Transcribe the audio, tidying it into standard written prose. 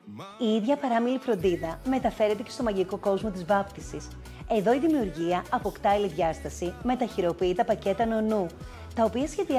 Η ίδια παράμιλη φροντίδα μεταφέρεται και στο μαγικό κόσμο της βάπτισης. Εδώ η δημιουργία αποκτά άλλη διάσταση με τα χειροποίητα πακέτα νονού, τα οποία σχεδιάζονται